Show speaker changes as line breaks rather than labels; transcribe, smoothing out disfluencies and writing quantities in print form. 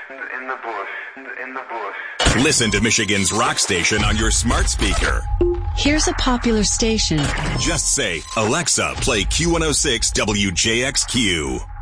In the bush. In the bush.
Listen to Michigan's rock station on your smart speaker.
Here's a popular station.
Just say, Alexa, play Q106 WJXQ.